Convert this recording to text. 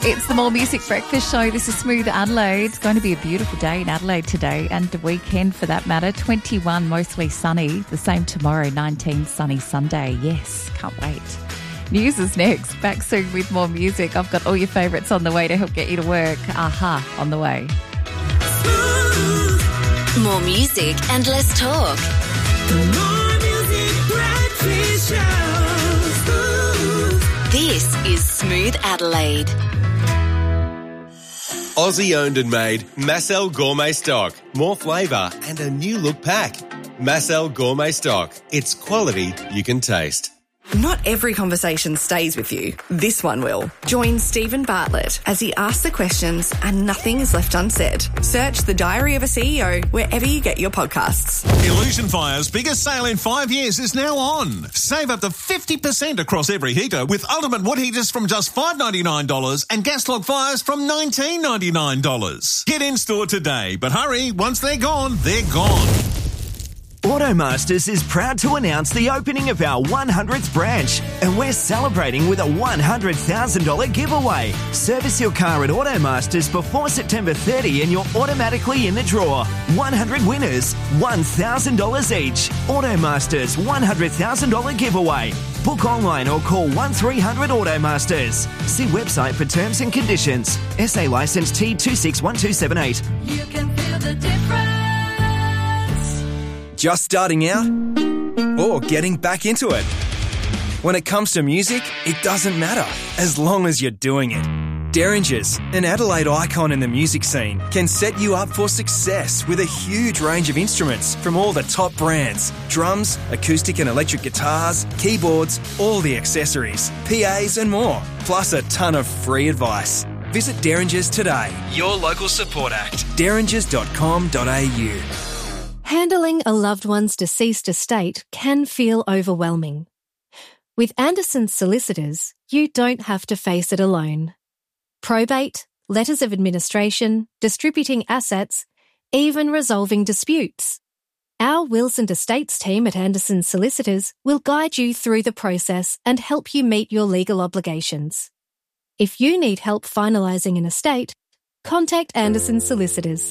It's the More Music Breakfast Show. This is Smooth Adelaide. It's going to be a beautiful day in Adelaide today and the weekend for that matter. 21 mostly sunny. The same tomorrow, 19 sunny Sunday. Yes, can't wait. News is next. Back soon with more music. I've got all your favourites on the way to help get you to work. Aha, on the way. More music and less talk. More Music Breakfast Show. This is Smooth Adelaide. Aussie owned and made Massel Gourmet Stock. More flavour and a new look pack. Massel Gourmet Stock. It's quality you can taste. Not every conversation stays with you. This one will. Join Stephen Bartlett as he asks the questions and nothing is left unsaid. Search The Diary of a CEO wherever you get your podcasts. Illusion Fire's biggest sale in 5 years is now on. Save up to 50% across every heater with ultimate wood heaters from just $5.99 and gas log fires from $19.99. Get in store today, but hurry, once they're gone, they're gone. Automasters is proud to announce the opening of our 100th branch, and we're celebrating with a $100,000 giveaway. Service your car at Automasters before September 30 and you're automatically in the draw. 100 winners, $1,000 each. Automasters $100,000 giveaway. Book online or call 1300 Automasters. See website for terms and conditions. SA licence T261278. You can feel the difference. Just starting out or getting back into it? When it comes to music, it doesn't matter as long as you're doing it. Derringers, an Adelaide icon in the music scene, can set you up for success with a huge range of instruments from all the top brands: drums, acoustic and electric guitars, keyboards, all the accessories, PAs and more, plus a ton of free advice. Visit Derringers today, your local support act, derringers.com.au. Handling a loved one's deceased estate can feel overwhelming. With Anderson's Solicitors, you don't have to face it alone. Probate, letters of administration, distributing assets, even resolving disputes. Our Wills and Estates team at Anderson's Solicitors will guide you through the process and help you meet your legal obligations. If you need help finalising an estate, contact Anderson's Solicitors